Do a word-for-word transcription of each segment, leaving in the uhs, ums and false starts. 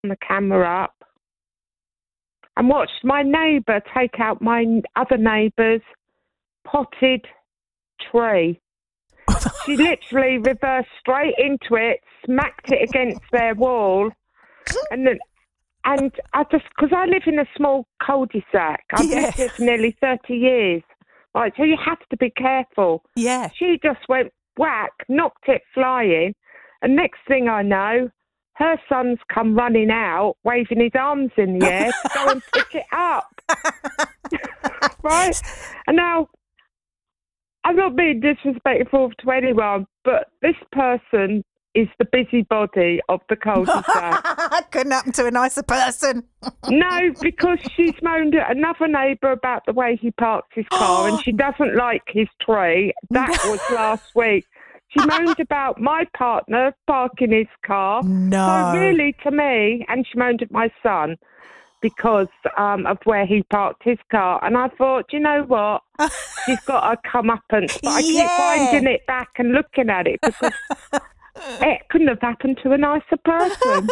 the camera up and watched my neighbour take out my other neighbour's potted tree. She literally reversed straight into it, smacked it against their wall, and then, and I just, because I live in a small cul-de-sac, I've Yeah. lived here for nearly thirty years, right, so you have to be careful. Yeah. She just went whack, knocked it flying, and next thing I know, her son's come running out, waving his arms in the air to go and pick it up. Right? And now, I'm not being disrespectful to anyone, but this person is the busybody of the cul-de-sac. Couldn't happen to a nicer person. No, because she's moaned at another neighbour about the way he parks his car, and she doesn't like his tree. That was last week. She moaned about my partner parking his car. No. So really, to me, and she moaned at my son because um, of where he parked his car. And I thought, you know what? She's got a comeuppance. But I Yeah. keep finding it back and looking at it because it couldn't have happened to a nicer person.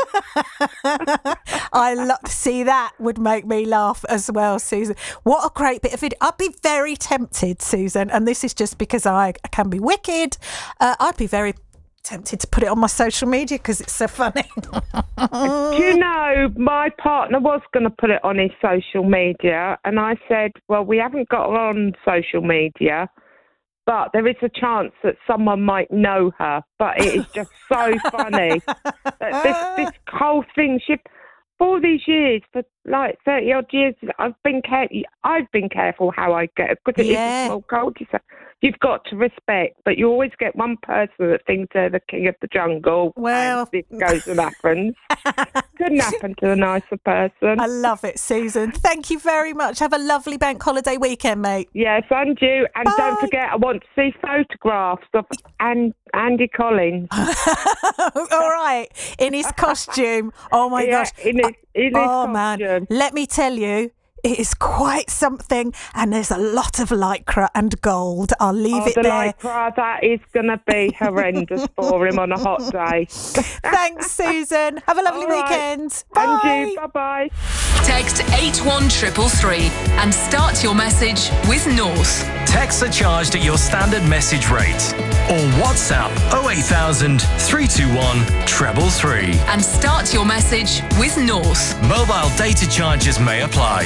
I love see that would make me laugh as well, Susan. What a great bit of video. I'd be very tempted, Susan, and this is just because I can be wicked. Uh, I'd be very tempted to put it on my social media because it's so funny. Do you know, my partner was going to put it on his social media, and I said, well, we haven't got her on social media, but there is a chance that someone might know her. But it is just so funny. That this, this whole thing, she, for all these years, for like thirty odd years, I've been care- I've been careful how I get it because it Yeah. is a small cul-de-sac. You've got to respect, but you always get one person that thinks they're the king of the jungle. Well- and this goes and happens. Couldn't happen to a nicer person. I love it, Susan. Thank you very much. Have a lovely bank holiday weekend, mate. Yes, and you. And Bye. don't forget, I want to see photographs of An- Andy Collins. All right, in his costume. Oh my Yeah, gosh. in his, in his Oh man, costume. let me tell you, it is quite something, and there's a lot of lycra and gold. I'll leave Oh, it the there. lycra, that is going to be horrendous for him on a hot day. Thanks, Susan. Have a lovely All right. weekend. Bye. And you, bye-bye. Text eight one triple three and start your message with North. Texts are charged at your standard message rate. Or WhatsApp oh eight thousand, three two one, treble three. And start your message with North. Mobile data charges may apply.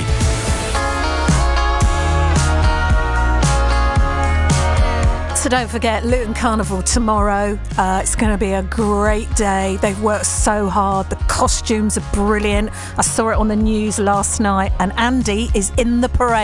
So don't forget, Luton Carnival tomorrow. Uh, it's going to be a great day. They've worked so hard. The costumes are brilliant. I saw it on the news last night, and Andy is in the parade.